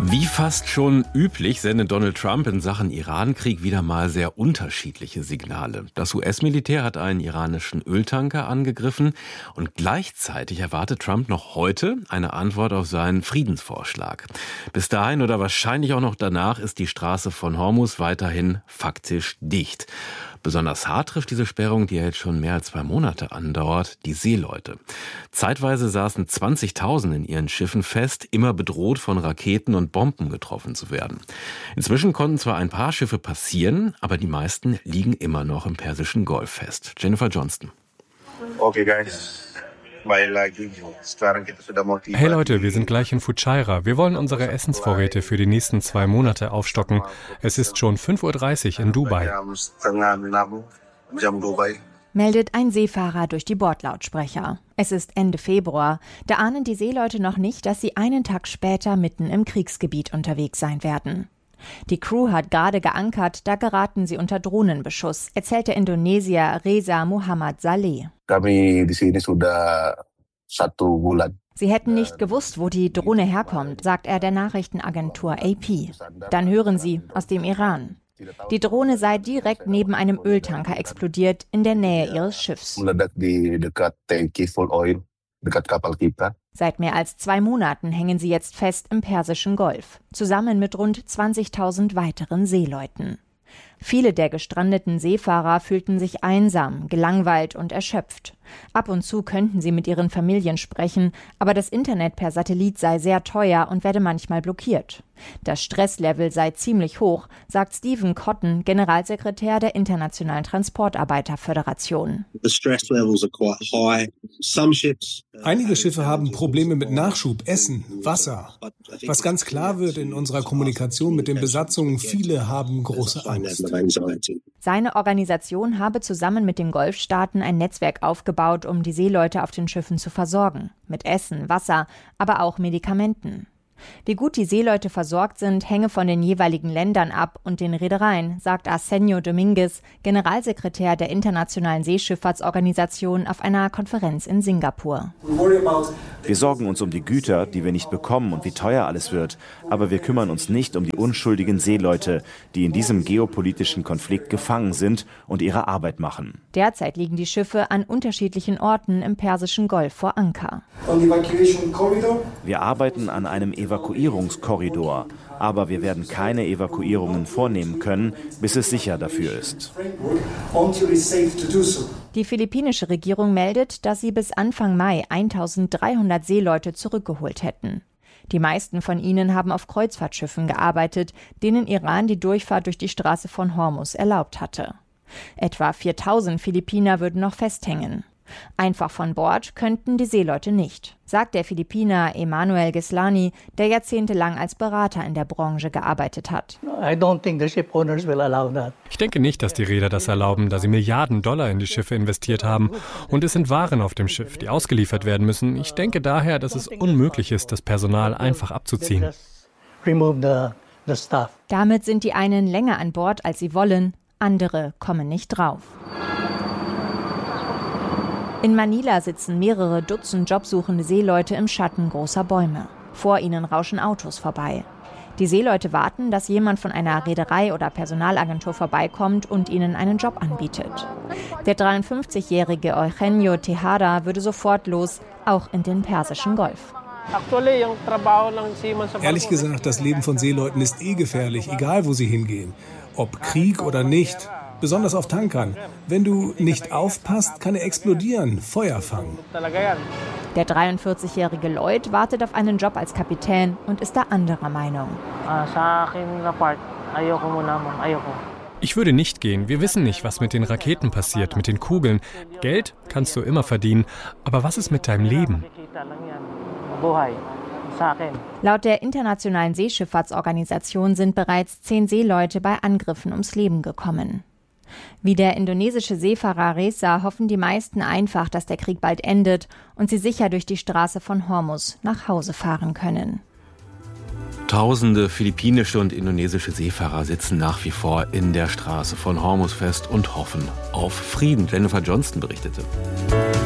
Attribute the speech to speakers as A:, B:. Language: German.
A: Wie fast schon üblich sendet Donald Trump in Sachen Irankrieg wieder mal sehr unterschiedliche Signale. Das US-Militär hat einen iranischen Öltanker angegriffen und gleichzeitig erwartet Trump noch heute eine Antwort auf seinen Friedensvorschlag. Bis dahin oder wahrscheinlich auch noch danach ist die Straße von Hormuz weiterhin faktisch dicht. Besonders hart trifft diese Sperrung, die ja jetzt schon mehr als 2 Monate andauert, die Seeleute. Zeitweise saßen 20.000 in ihren Schiffen fest, immer bedroht von Raketen und Bomben getroffen zu werden. Inzwischen konnten zwar ein paar Schiffe passieren, aber die meisten liegen immer noch im Persischen Golf fest. Jennifer Johnston.
B: Okay, guys.
C: Hey Leute, wir sind gleich in Fujairah. Wir wollen unsere Essensvorräte für die nächsten 2 Monate aufstocken. Es ist schon 5:30 Uhr in Dubai.
D: Meldet ein Seefahrer durch die Bordlautsprecher. Es ist Ende Februar. Da ahnen die Seeleute noch nicht, dass sie einen Tag später mitten im Kriegsgebiet unterwegs sein werden. Die Crew hat gerade geankert, da geraten sie unter Drohnenbeschuss, erzählt der Indonesier Reza Muhammad Saleh. Sie hätten nicht gewusst, wo die Drohne herkommt, sagt er der Nachrichtenagentur AP. Dann hören sie, aus dem Iran. Die Drohne sei direkt neben einem Öltanker explodiert, in der Nähe ihres Schiffs. Seit mehr als 2 Monaten hängen sie jetzt fest im Persischen Golf, zusammen mit rund 20.000 weiteren Seeleuten. Viele der gestrandeten Seefahrer fühlten sich einsam, gelangweilt und erschöpft. Ab und zu könnten sie mit ihren Familien sprechen, aber das Internet per Satellit sei sehr teuer und werde manchmal blockiert. Das Stresslevel sei ziemlich hoch, sagt Stephen Cotton, Generalsekretär der Internationalen Transportarbeiterföderation.
E: Einige Schiffe haben Probleme mit Nachschub, Essen, Wasser. Was ganz klar wird in unserer Kommunikation mit den Besatzungen, viele haben große Angst.
D: Seine Organisation habe zusammen mit den Golfstaaten ein Netzwerk aufgebaut, um die Seeleute auf den Schiffen zu versorgen. Mit Essen, Wasser, aber auch Medikamenten. Wie gut die Seeleute versorgt sind, hänge von den jeweiligen Ländern ab und den Reedereien, sagt Arsenio Dominguez, Generalsekretär der Internationalen Seeschifffahrtsorganisation auf einer Konferenz in Singapur.
F: Wir sorgen uns um die Güter, die wir nicht bekommen und wie teuer alles wird. Aber wir kümmern uns nicht um die unschuldigen Seeleute, die in diesem geopolitischen Konflikt gefangen sind und ihre Arbeit machen.
D: Derzeit liegen die Schiffe an unterschiedlichen Orten im Persischen Golf vor Anker.
F: Wir arbeiten an einem Evakuierungskorridor, aber wir werden keine Evakuierungen vornehmen können, bis es sicher dafür ist.
D: Die philippinische Regierung meldet, dass sie bis Anfang Mai 1.300 Seeleute zurückgeholt hätten. Die meisten von ihnen haben auf Kreuzfahrtschiffen gearbeitet, denen Iran die Durchfahrt durch die Straße von Hormuz erlaubt hatte. Etwa 4.000 Philippiner würden noch festhängen. Einfach von Bord könnten die Seeleute nicht, sagt der Philippiner Emanuel Gislani, der jahrzehntelang als Berater in der Branche gearbeitet hat.
C: Ich denke nicht, dass die Reeder das erlauben, da sie Milliarden Dollar in die Schiffe investiert haben. Und es sind Waren auf dem Schiff, die ausgeliefert werden müssen. Ich denke daher, dass es unmöglich ist, das Personal einfach abzuziehen.
D: Damit sind die einen länger an Bord, als sie wollen, andere kommen nicht drauf. In Manila sitzen mehrere Dutzend jobsuchende Seeleute im Schatten großer Bäume. Vor ihnen rauschen Autos vorbei. Die Seeleute warten, dass jemand von einer Reederei oder Personalagentur vorbeikommt und ihnen einen Job anbietet. Der 53-jährige Eugenio Tejada würde sofort los, auch in den Persischen Golf.
E: Ehrlich gesagt, das Leben von Seeleuten ist gefährlich, egal wo sie hingehen. Ob Krieg oder nicht. Besonders auf Tankern. Wenn du nicht aufpasst, kann er explodieren, Feuer fangen.
D: Der 43-jährige Lloyd wartet auf einen Job als Kapitän und ist da anderer Meinung.
C: Ich würde nicht gehen. Wir wissen nicht, was mit den Raketen passiert, mit den Kugeln. Geld kannst du immer verdienen, aber was ist mit deinem Leben?
D: Laut der Internationalen Seeschifffahrtsorganisation sind bereits 10 Seeleute bei Angriffen ums Leben gekommen. Wie der indonesische Seefahrer Reza hoffen die meisten einfach, dass der Krieg bald endet und sie sicher durch die Straße von Hormuz nach Hause fahren können.
A: Tausende philippinische und indonesische Seefahrer sitzen nach wie vor in der Straße von Hormuz fest und hoffen auf Frieden. Jennifer Johnston berichtete.